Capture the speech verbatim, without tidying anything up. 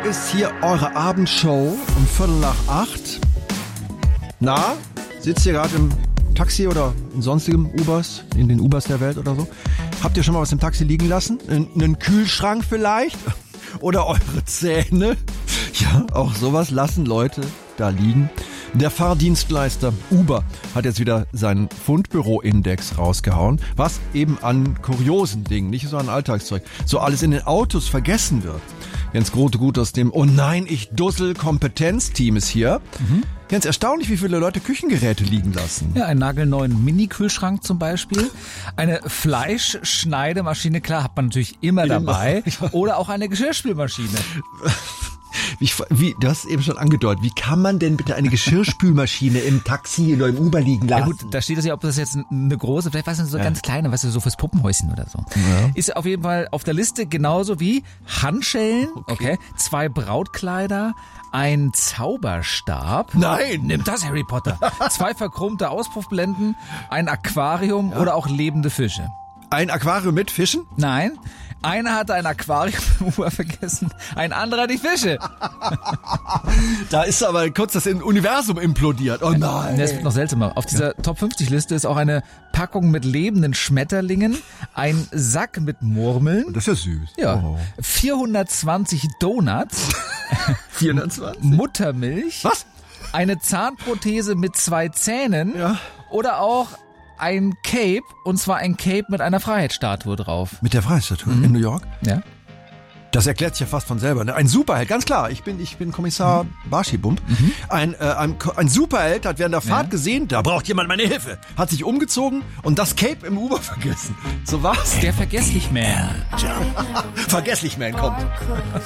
ist hier eure Abendshow um Viertel nach acht. Na, sitzt ihr gerade im Taxi oder in sonstigem Ubers, in den Ubers der Welt oder so? Habt ihr schon mal was im Taxi liegen lassen? Einen Kühlschrank vielleicht? Oder eure Zähne? Ja, auch sowas lassen Leute da liegen. Der Fahrdienstleister Uber hat jetzt wieder seinen Fundbüro-Index rausgehauen, was eben an kuriosen Dingen, nicht so an Alltagszeug, so alles in den Autos vergessen wird. Jens Grote-Gut aus dem Oh nein, ich Dussel Kompetenzteam ist hier. Mhm. Jens, erstaunlich, wie viele Leute Küchengeräte liegen lassen. Ja, einen nagelneuen Mini-Kühlschrank zum Beispiel. Eine Fleischschneidemaschine, klar, hat man natürlich immer, immer. dabei. Oder auch eine Geschirrspülmaschine. Wie, wie, du hast es eben schon angedeutet, wie kann man denn bitte eine Geschirrspülmaschine im Taxi oder im Uber liegen lassen? Ja gut, da steht es ja, ob das jetzt eine große, vielleicht was so ja. ganz kleine, weißt du, so fürs Puppenhäuschen oder so. Ja. Ist auf jeden Fall auf der Liste genauso wie Handschellen, okay, okay zwei Brautkleider, ein Zauberstab. Nein! Nimm das, Harry Potter. Zwei verchromte Auspuffblenden, ein Aquarium ja. oder auch lebende Fische. Ein Aquarium mit Fischen? Nein. Einer hatte ein Aquarium im Uber vergessen, ein anderer die Fische. Da ist aber kurz das Universum implodiert. Oh nein. Das wird noch seltsamer. Auf dieser ja. Top fünfzig Liste ist auch eine Packung mit lebenden Schmetterlingen, ein Sack mit Murmeln. Das ist ja süß. Ja. Oh. vierhundertzwanzig Donuts. vierhundertzwanzig? Muttermilch. Was? Eine Zahnprothese mit zwei Zähnen. Ja. Oder auch ein Cape, und zwar ein Cape mit einer Freiheitsstatue drauf. Mit der Freiheitsstatue mhm. in New York? Ja. Das erklärt sich ja fast von selber. Ne? Ein Superheld, ganz klar. Ich bin, ich bin Kommissar mhm. Barschibump. Mhm. Ein, äh, ein, ein Superheld hat während der Fahrt ja. gesehen, da braucht jemand meine Hilfe. Hat sich umgezogen und das Cape im Uber vergessen. So war's. Der Vergesslich-Man. Vergesslich-Man kommt.